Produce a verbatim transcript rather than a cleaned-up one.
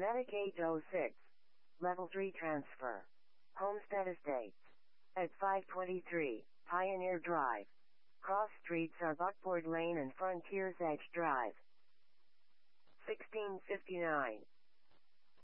Attic eight oh six. Level three transfer. Homestead Estates. At five twenty-three, Pioneer Drive. Cross streets are Buckboard Lane and Frontier's Edge Drive. sixteen fifty-nine.